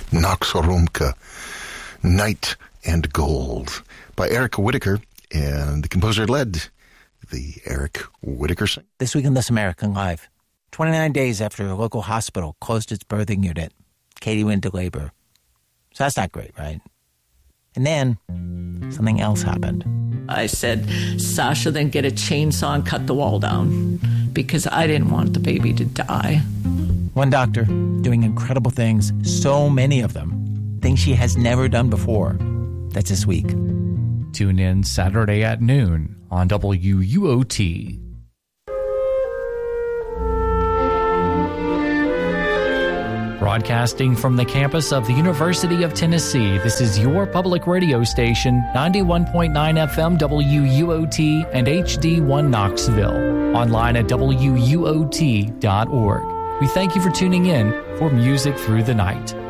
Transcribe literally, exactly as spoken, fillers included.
Nox Rumka, Night and Gold, by Eric Whitacre, and the composer led the Eric Whitacre Sing. This week in This American Life, twenty-nine days after a local hospital closed its birthing unit, Katie went into labor. So that's not great, right? And then something else happened. I said, Sasha, then get a chainsaw and cut the wall down, because I didn't want the baby to die. One doctor doing incredible things, so many of them, things she has never done before. That's this week. Tune in Saturday at noon on W U O T. Broadcasting from the campus of the University of Tennessee, this is your public radio station, ninety-one point nine F M W U O T and H D one Knoxville. Online at W U O T dot org. We thank you for tuning in for Music Through the Night.